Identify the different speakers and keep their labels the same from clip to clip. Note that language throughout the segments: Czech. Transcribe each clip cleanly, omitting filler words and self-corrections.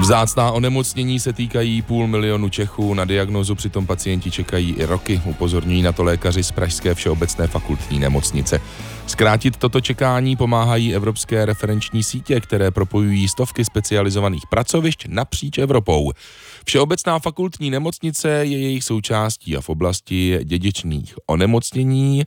Speaker 1: Vzácná onemocnění se týkají 500 000 Čechů, na diagnózu přitom pacienti čekají i roky, upozorňují na to lékaři z pražské Všeobecné fakultní nemocnice. Zkrátit toto čekání pomáhají evropské referenční sítě, které propojují stovky specializovaných pracovišť napříč Evropou. Všeobecná fakultní nemocnice je jejich součástí a v oblasti dědičných onemocnění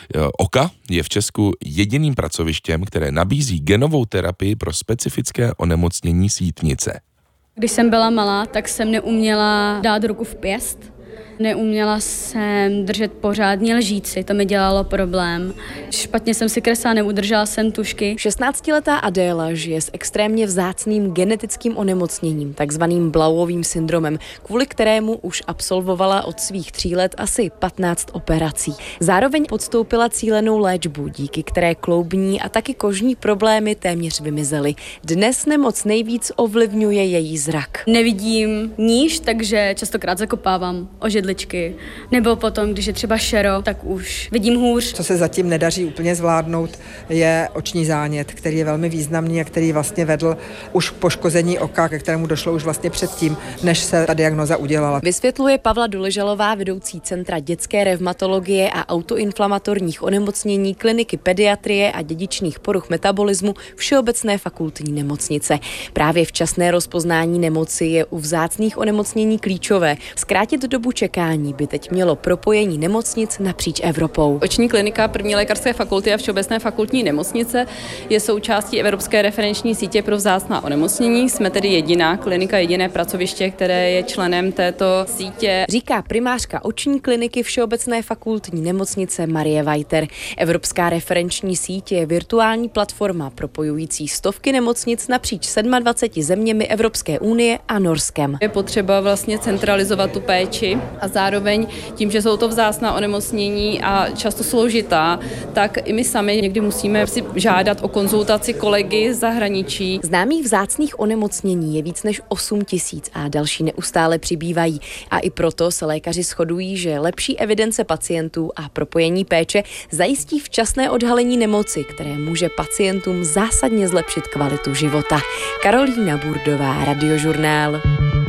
Speaker 1: oka je v Česku jediným pracovištěm, které nabízí genovou terapii pro specifické onemocnění sítnice.
Speaker 2: Když jsem byla malá, tak jsem neuměla dát ruku v pěst. Neuměla jsem držet pořádně lžíci, to mi dělalo problém. Špatně jsem si kresla, neudržela jsem tušky.
Speaker 3: 16letá Adéla žije s extrémně vzácným genetickým onemocněním, takzvaným Blauovým syndromem, kvůli kterému už absolvovala od svých 3 let asi 15 operací. Zároveň podstoupila cílenou léčbu, díky které kloubní a taky kožní problémy téměř vymizely. Dnes nemoc nejvíc ovlivňuje její zrak.
Speaker 2: Nevidím níž, takže častokrát zakopávám o židličky. Nebo potom, když je třeba šero, tak už vidím hůř.
Speaker 4: Co se zatím nedaří úplně zvládnout, je oční zánět, který je velmi významný a který vlastně vedl už k poškození oka, ke kterému došlo už vlastně předtím, než se ta diagnóza udělala.
Speaker 3: Vysvětluje Pavla Doležalová, vedoucí Centra dětské revmatologie a autoinflamatorních onemocnění kliniky pediatrie a dědičných poruch metabolismu Všeobecné fakultní nemocnice. Právě včasné rozpoznání nemoci je u vzácných onemocnění klíčové. Zkrátit dobu čekání by teď mělo propojení nemocnic napříč Evropou.
Speaker 5: Oční klinika první lékařské fakulty a Všeobecné fakultní nemocnice je součástí Evropské referenční sítě pro vzácná onemocnění. Jsme tedy jediná klinika, jediné pracoviště, které je členem této sítě.
Speaker 3: Říká primářka oční kliniky Všeobecné fakultní nemocnice Marie Weiter. Evropská referenční síť je virtuální platforma propojující stovky nemocnic napříč 27 zeměmi Evropské unie a Norskem.
Speaker 5: Je potřeba vlastně centralizovat tu péči a zároveň tím, že jsou to vzácná onemocnění a často složitá, tak i my sami někdy musíme si žádat o konzultaci kolegy z zahraničí.
Speaker 3: Známých vzácných onemocnění je víc než 8 000 a další neustále přibývají. A i proto se lékaři shodují, že lepší evidence pacientů a propojení péče zajistí včasné odhalení nemoci, které může pacientům zásadně zlepšit kvalitu života. Karolína Burdová, Radiožurnál.